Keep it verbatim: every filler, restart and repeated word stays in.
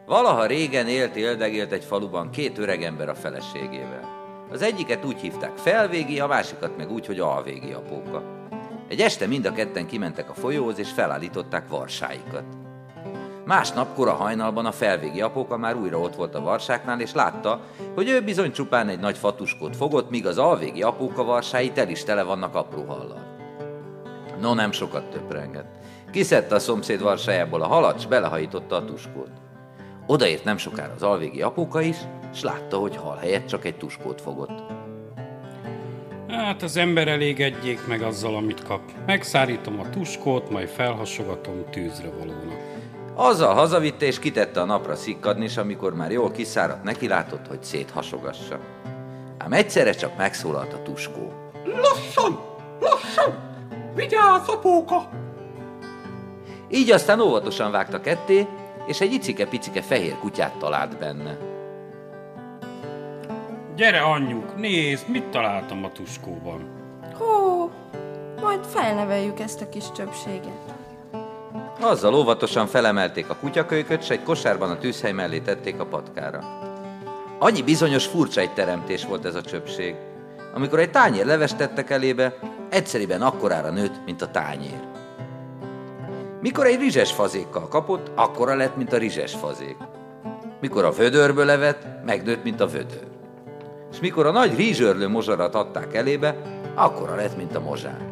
Valaha régen élt-éldegélt egy faluban két öregember a feleségével. Az egyiket úgy hívták Felvégi, a másikat meg úgy, hogy Alvégi apóka. Egy este mind a ketten kimentek a folyóhoz, és felállították varsáikat. Másnap kora hajnalban a Felvégi apóka már újra ott volt a varsáknál, és látta, hogy ő bizony csupán egy nagy fatuskót fogott, míg az Alvégi apóka varsái tel is tele vannak apró hallal. No, nem sokat töprengett. Kiszedte a szomszéd varsájából a halat, s belehajította a tuskót. Odaért nem sokára az Alvégi apóka is, s látta, hogy hal helyett csak egy tuskót fogott. Hát az ember elégedjék meg azzal, amit kap. Megszárítom a tuskót, majd felhasogatom tűzre valónak. Azzal hazavitte, és kitette a napra szikkadni, és amikor már jól kiszáradt, neki látott, hogy széthasogassa. Ám egyszerre csak megszólalt a tuskó. Lassan! Lassan! Vigyázz, apóka! Így aztán óvatosan vágta ketté, és egy icike-picike fehér kutyát talált benne. Gyere, anyjuk, nézd, mit találtam a tuskóban. Hó, majd felneveljük ezt a kis csöpséget. Azzal óvatosan felemelték a kutyakölyköt, s egy kosárban a tűzhely mellé tették a patkára. Annyi bizonyos furcsa egy teremtés volt ez a csöpség. Amikor egy tányér levest tettek elébe, egyszeriben akkorára nőtt, mint a tányér. Mikor egy rizses fazékkal kapott, akkora lett, mint a rizses fazék. Mikor a vödörből levett, megnőtt, mint a vödör. És mikor a nagy rizsörlő mozsarat adták elébe, akkora lett, mint a mozsár.